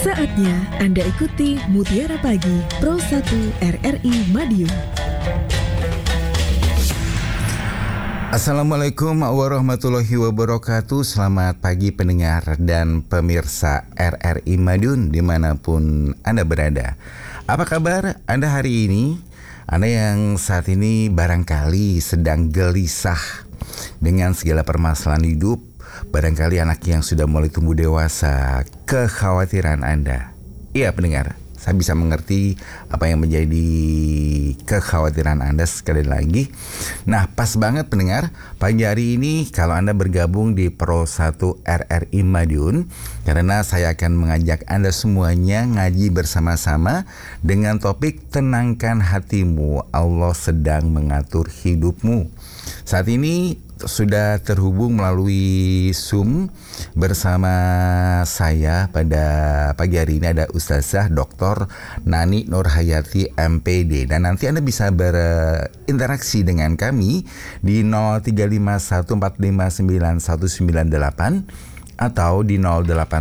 Saatnya Anda ikuti Mutiara Pagi Pro 1 RRI Madiun. Assalamualaikum warahmatullahi wabarakatuh. Selamat pagi pendengar dan pemirsa RRI Madiun dimanapun Anda berada. Apa kabar Anda hari ini? Anda yang saat ini barangkali sedang gelisah dengan segala permasalahan hidup, barangkali anak yang sudah mulai tumbuh dewasa, kekhawatiran Anda. Iya pendengar, saya bisa mengerti apa yang menjadi kekhawatiran Anda sekali lagi. Nah, pas banget pendengar, pagi hari ini kalau Anda bergabung di Pro 1 RRI Madiun, karena saya akan mengajak Anda semuanya ngaji bersama-sama dengan topik Tenangkan Hatimu, Allah Sedang Mengatur Hidupmu. Saat ini sudah terhubung melalui Zoom bersama saya pada pagi hari ini ada Ustazah Dr. Nani Nurhayati MPD, dan nanti Anda bisa berinteraksi dengan kami di 0351459198 atau di